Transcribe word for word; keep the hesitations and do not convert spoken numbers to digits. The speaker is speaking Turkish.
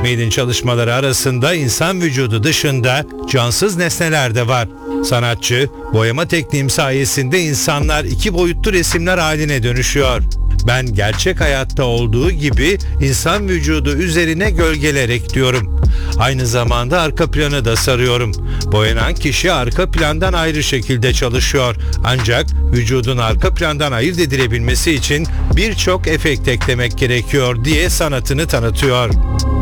Smith'in çalışmaları arasında insan vücudu dışında cansız nesneler de var. Sanatçı, boyama tekniğim sayesinde insanlar iki boyutlu resimler haline dönüşüyor. Ben gerçek hayatta olduğu gibi insan vücudu üzerine gölgeler ekliyorum. Aynı zamanda arka planı da sarıyorum. Boyanan kişi arka plandan ayrı şekilde çalışıyor. Ancak vücudun arka plandan ayırt edilebilmesi için birçok efekt eklemek gerekiyor diye sanatını tanıtıyor.